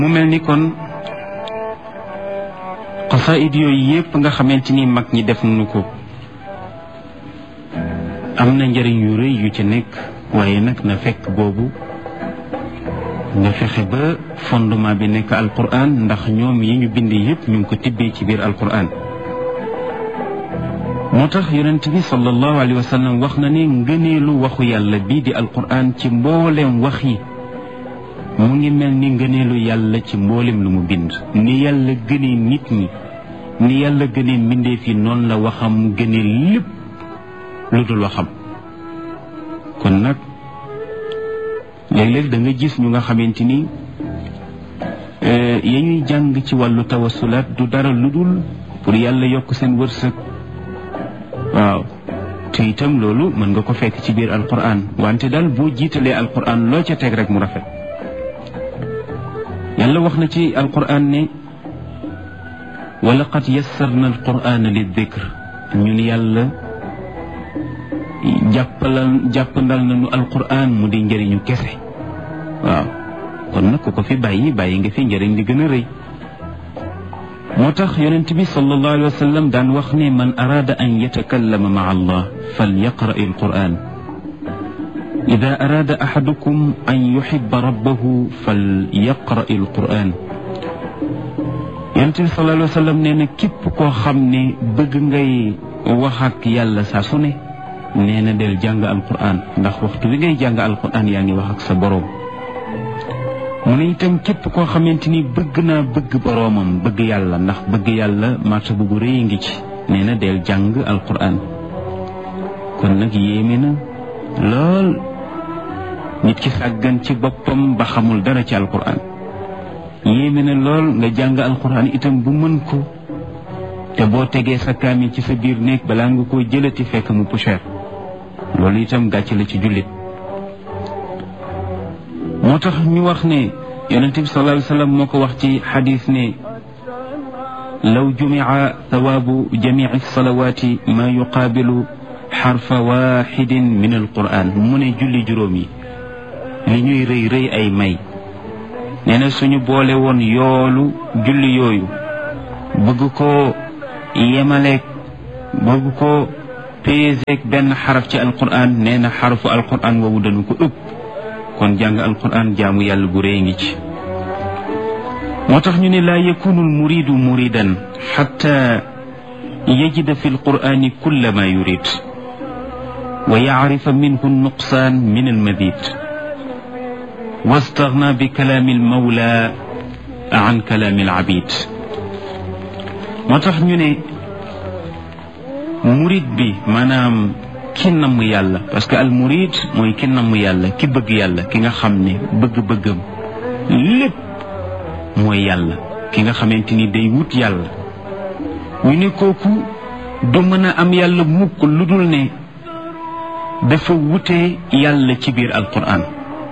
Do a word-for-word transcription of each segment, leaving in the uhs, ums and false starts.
mu mel ni kon xasaayid yooyu yépp nga xamante ni mag ñi def nañu ko am na njëriñ yu rëy yu ci nekk, waaye nag na fekk boobu nga fexe ba fondement bi nekk alquran, ndax ñoom yi ñu bind yépp ñu ngi ko tibbee ci biir alquran. moo tax yonent bi sallallahu alayhi wa sallam wax na ne ngëneelu waxu yàlla bii di alquran ci mbooleem wax yi mu ngi mel ni ngëneelu yàlla ci mboolem lu mu bind. ni yàlla gënee nit ñi, ni yàlla gënee mbindeef yi, noonu la waxam gënee lépp lu dul waxam. kon nag léeg-léeg da nga gis ñu nga xamante ni ya ñuy jàng ci wàllu tawasulaat du dara lu dul pour yàlla yokk seen wërsëg. waaw te itam loolu mën nga ko fekk ci biir alquran, wante daal boo jiitalee alquran loo ca teg rek mu rafet. yàlla wax na ci alquran ne wa laqad yassarna alqurana lidikr, ñun yàlla jàppalal jàppandal nañu alquran mu di njëriñu kese. waaw kon nag ku ko fi bàyyi bàyyi nga fi njëriñ li gën a rëy. moo tax yonent bi sallallahu alayhi wa sallam daan wax ne man araada an yatakallama maa allah fal yaqra alquran, ida araada ahadukum an yuhibba rabbahu fal yaqra alquran. yonent bi sallallahu alayhi wa sallam nee na képp koo xam ne bëgg ngay wax ak yàlla saa su ne, nee na del jàng alquran, ndax waxtu wi ngay jàng alquran yaa ngi wax ak sa boroom. mu ne itam képp koo xamante ni bëgg naa bëgg boroomam, bëgg yàlla, ndax bëgg yàlla martaba bu rëy ngi ci, nee na del jàng alquran. kon nag yéeme na lool nit ki sàggan ci boppam ba xamul dara ci alquran. yéeme na lool nga jàng alquran itam bu mën ko, te boo tegee sa kaamil ci sa biir néeg balaa nga koo jëlati fekk mu poussière. loolu itam gàcce la ci jullit. moo tax ñu wax ne yonent bi sallallahu alayhi wa sallam moo ko wax ci xadis ne law jumica thawaabu jamici salawaati maa yuqaabilu xarfa waxidin min alquran. mu ne julli juróom yi li ñuy rëy rëy ay may, nee na suñu boole woon yoolu julli yooyu bëgg koo yemaleeg bëgg koo peeseeg benn xaraf ci alquran, nee na xarafu alquran woowu dañu ko ëpp. kon jàng alquran jaamu yàlla bu rëy ngi ci. moo tax ñu ne laa yakunu almuridu muridan xatta yajida fi alqurani kulla ma yurid wa yacrifa minhu nuqsaan min almadid wastaghna bi kalaami almawla an kalaami alabid. moo tax ñu ne murid bi maanaam ki namm yàlla, parce que al murid mooy ki namm yàlla, ki bëgg yàlla, ki nga xam ne bëgg-bëggam lépp mooy yàlla, ki nga xamante ni day wut yàlla. ñu ne kooku du mën a am yàlla mukk lu dul ne dafa wute yàlla ci biir alquran.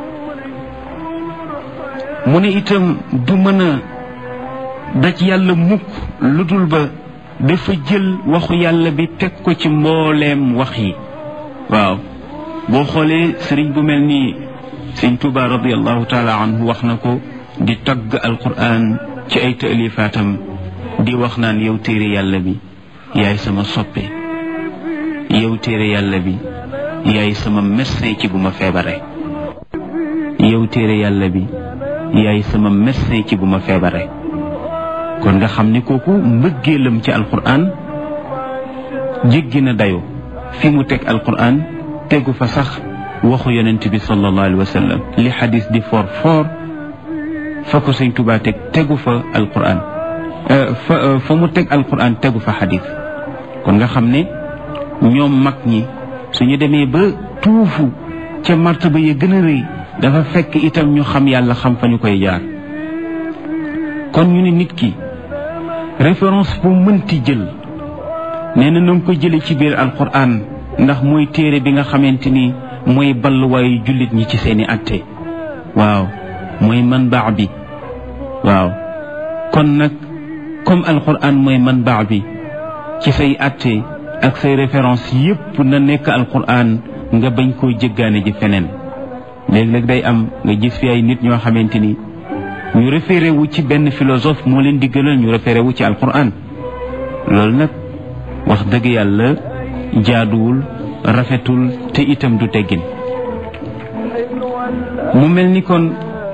mu ne itam du mën a daj yàlla mukk lu dul ba dafa jël waxu yàlla bi teg ko ci mbooleem wax yi. waaw boo xoolee sëriñ bu mel ni sëriñ Tuuba radiallahu taala anhu wax na ko di tagg alquran ci ay taalifaatam, di wax naan yow téere yàlla bi yaay sama soppe, yow téere yàlla bi yaay sama médecin ci bu ma feebare, yow téere yàlla bi yaay sama médecin ci bu ma feebare. kon nga xam ne kooku mbëggeelam ci alquran jéggi na dayo. fi mu teg alquran tegu fa sax waxu yonent bi sallallahu alayhi wa sallam. li xadis di for for fa ko sëñ Tuubaa teg tegu fa alquran, fa fa mu teg alquran tegu fa xadis. kon nga xam ne ñoom mag ñi suñu demee ba tuufu ca martaba ya gën a rëy dafa fekk itam ñu xam yàlla, xam fa ñu koy jaar. kon ñu ne nit ki référence bu mënti jël, nee na nga ko jële ci biir alquran, ndax mooy téere bi nga xamante ni mooy balluwaayu jullit ñi ci seeni atte. waaw mooy manbaa bi. waaw kon nag comme alquran mooy manbaa bi ci say atte ak say référence yépp na nekk alquran, nga bañ koo jéggaane ji feneen. léeg-léeg day am nga gis fi ay nit ñoo xamante ni ñu référé wu ci benn philosophe moo leen di gënal ñu référé wu ci alquran. loolu nag wax dëgg yàlla jaaduwul rafetul te itam du teggin. mu mel ni kon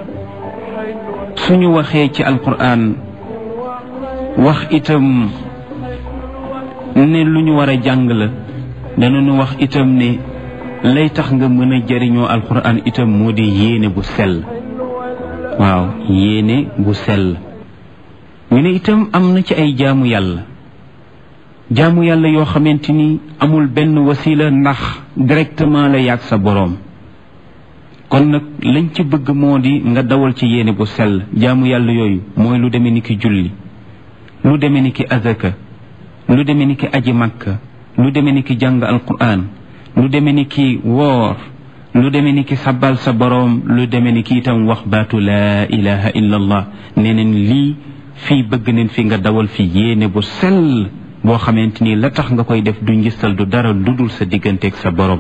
suñu waxee ci alquran wax itam ne lu ñu war a jàng la danañu wax itam ne lay tax nga mën a jëriñoo alquran itam moo di yéene bu sell. waaw yéene bu sell. ñu ne itam am na ci ay jaamu yàlla jaamu yàlla yoo xamante ni amul benn wasila ndax directement la yàgg sa boroom. kon nag lañ ci bëgg moo di nga dawal ci yéene bu sell. jaamu yàlla yooyu mooy lu demee ni ki julli, lu demee ni ki azaka, lu demee ni ki aji makka, lu demee ni ki jàng alquran, lu demee ni ki woor, lu demee ni ki sabbal sa boroom, lu demee ni ki itam wax baatu laa ilaha illa allah. nee neen lii fii bëgg neen fi nga dawal fi yéene bu sell boo xamante ni la tax nga koy def du ngistal du dara lu dul sa digganteeg sa boroom.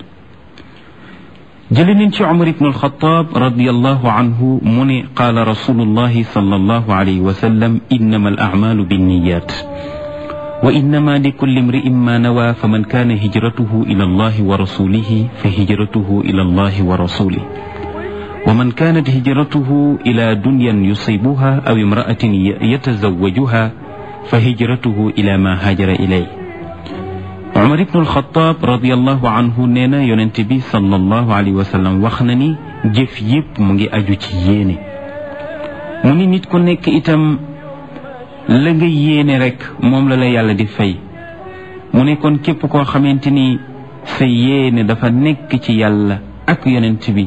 jële nañ ci Umar ibn al-Khattab radiyallahu anhu mu ne qaala rasulullahi sallallahu alayhi wa sallam innama al a'malu binniyat wa innama likulli imri'in ma nawa faman kana hijratuhu ila allahi wa rasulihi fa hijratuhu ila allahi wa rasulihi wa man kanat hijratuhu ila dunyan yusibuha aw imra'atin yatazawwajuha fa hijratuhu ila ma hajara ilayhi. Umar ibn al-Khattab radiyallahu anhu nee na yonent bi sallallahu alayhi wa sallam wax na ni jëf yépp mu ngi aju ci yéene. mu ni nit ku nekk itam la nga yéene rek moom la la yàlla di fay. mu ne kon képp koo xamante ni sa yéene dafa nekk ci yàlla ak yonent bi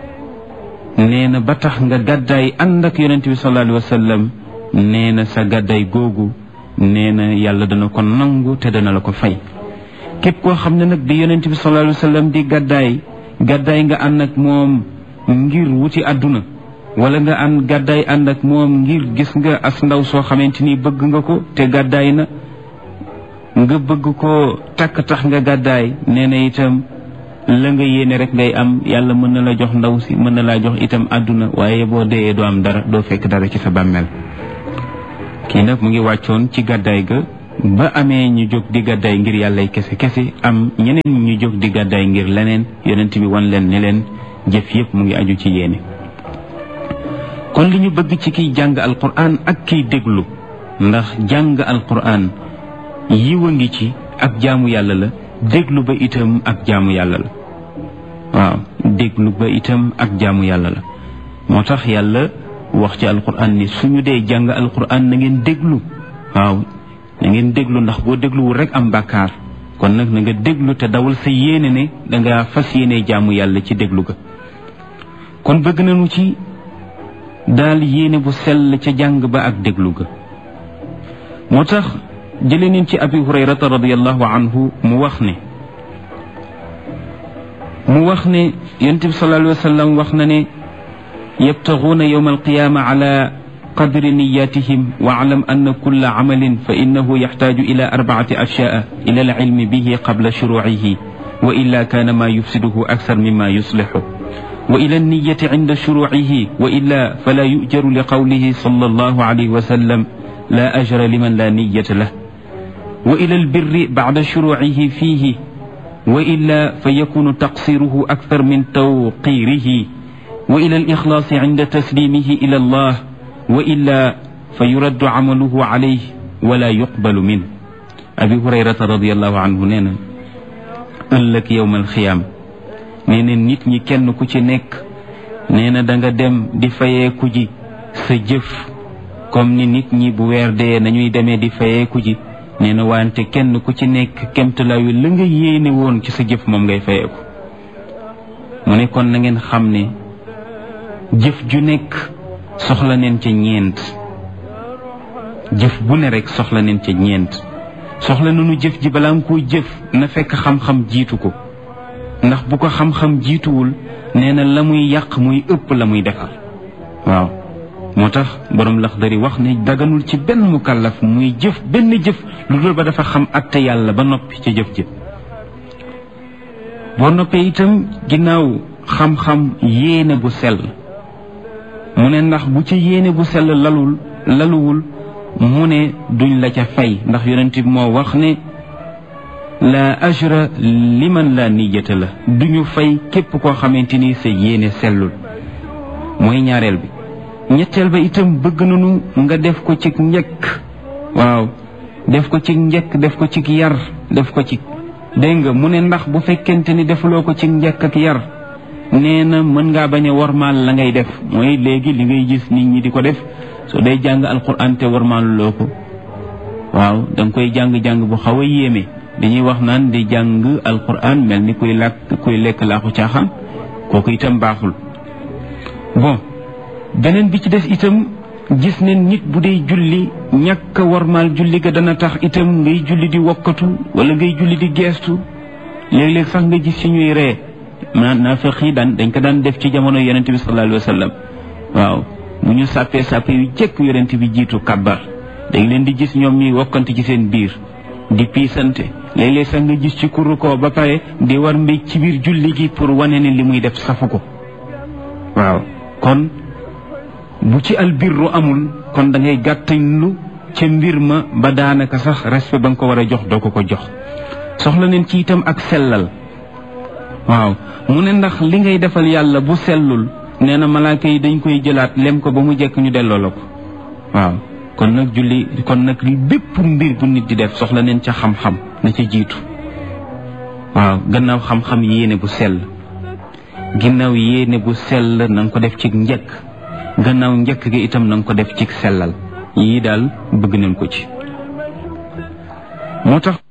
nee na ba tax nga gàddaay ànd ak yonent bi sallallahu alayhi wa sallam nee na sa gàddaay googu nee na yàlla dana ko nangu te dana la ko fay. képp koo xam ne nag di yonent bi sallallahu alayhi wa sallam di gàddaay gàddaay nga ànd ak moom ngir wuti àdduna wala nga ànd gàddaay ànd ak moom ngir gis nga as ndaw soo xamante ni bëgg nga ko te gàddaay na nga bëgg ko takk tax nga gàddaay nee na itam la nga yéene rek ngay am. yàlla mën na la jox ndaw si mën na laa jox itam àdduna waaye boo deeyee doo am dara doo fekk dara ci sa bàmmeel. kii nag mu ngi wàccoon ci gàddaay ga ba amee ñu jóg di gàddaay ngir yàllay kese kese am ñeneen ñu jóg di gàddaay ngir leneen yonent bi wan leen ne leen jëf yépp mu ngi aju ci yéene. kon li ñu bëgg ci kiy jàng alquran ak kiy déglu ndax jàng alquran yiwa ngi ci ak jaamu yàlla la déglu ba itam ak jaamu yàlla la. waaw déglu ba itam ak jaamu yàlla la moo tax yàlla wax ci alquran ni suñu dee jàng alquran na ngeen déglu. waaw na ngeen déglu ndax boo dégluwul rek am bàkkaar kon nag na nga déglu te dawal sa yéene ne danga fas yéene jaamu yàlla ci déglu ga. kon bëgg nañu ci daal yéene bu sell ca jàng ba ak déglu ga. moo tax jëlee nañ ci abi hurayrata radiyallahu anhu mu wax ne mu wax ne yonent bi sallallahu alayhi wa sallam wax na ne yabtaguuna yawma alqiyaama ala qadri niyatihim waalam anna kulla camalin fa innahu yaxtaaju ila arbacati ashyaa ila alcilmi bihi qabla shuruucihi wa illa kaana maa yufsiduhu aksar mima yuslixu wa ila alniyati cinda shuruucihi wa illa fala yujaru liqawlihi sallallahu alayhi wa sallam la ajra liman la niyata lah wa ila albirri bacda shuruucihi fiihi wa illa fa yakunu taqsiruhu akthar min tawqiirihi wa ila alixlaasi cinda taslimihi ila allah wa illa fa yuraddu amaluhu alayhi wala yuqbalu min. abi hurayrata radiallahu anhu nee na ëllëg yowmal xiyaam nee na nit ñi kenn ku ci nekk nee na da nga dem di fayeeku ji sa jëf comme ni nit ñi bu weer dee nañuy demee di fayeeku ji nee na wante kenn ku ci nekk kemtalaayu la nga yéene woon ci sa jëf moom ngay fayeeku. mu ne kon na ngeen xam ne jëf ju nekk soxla neen ca ñeent. jëf bu ne rek soxla neen ca ñeent. soxla nañu jëf ji balaa nga koy jëf na fekk xam-xam jiitu ko ndax bu ko xam-xam jiituwul nee na la muy yàq muy ëpp la muy defar. waaw moo tax borom Laxdari wax ne daganul ci benn mukallaf muy jëf benn jëf lu dul ba dafa xam atte yàlla ba noppi ca jëf ji. boo noppee itam ginnaaw xam-xam yéene bu sell mu ne ndax bu ci yéene bu sell lalul laluwul mu ne duñ la ca fay ndax yonent bi moo wax ne la ajra liman la niyata la duñu fay képp koo xamante ni sa yéene sellul mooy ñaareel bi ñetteel ba itam bëgg nañu nga def ko ci njëkk waaw def ko ci njëkk def ko ci yar def ko ci dégg nga mu ne ndax bu fekkente ni defuloo ko ci njëkk ak yar nee na mën ngaa bañ a warmaal la ngay def mooy léegi li ngay gis nit ñi di ko def soo day jàng alquran te warmaaluloo ko waaw da nga koy jàng-jàng bu xaw a yéeme dañuy wax naan di jàng alquran mel ni kuy làkk kuy lekk laaxu caaxaan kooku itam baaxul. bon beneen bi ci des itam gis ne nit bu dee julli ñàkk a warmaal julli ga dana tax itam ngay julli di wokkatu wala ngay julli di geestu léeg-léeg sax nga gis ci ñuy ree maanaam naafiq yi daan dañ ko daan def ci jamono yonent bi sallallahu alayhi wa sallam waaw bu ñu sàppee sàppe yu jëkk yonent bi jiitu kabbar dañ leen di gis ñoom ñuy wokkante ci seen biir di piisante léeg-léeg sax nga gis ci kuru ko ba pare di war mbéj ci biir julli gi pour wane ne li muy def safu ko waaw kon bu ci albirru amul kon da ngay gàttañlu ca mbir ma ba daanaka sax respect ba nga ko war a jox doo ko ko jox soxla neen ci itam ak sellal waaw mu ne ndax li ngay defal yàlla bu sellul nee na malaaka yi dañ koy jëlaat lem ko ba mu jekk ñu delloo la ko waaw kon nag julli kon nag bépp mbir bu nit di def soxla neen ca xam-xam na ca jiitu waaw gannaaw xam-xam yéene bu sell ginnaaw yéene bu sell na nga ko def ci njëkk gannaaw njëkk gi itam na nga ko def ci sellal yii daal bëgg nañ ko ci moo tax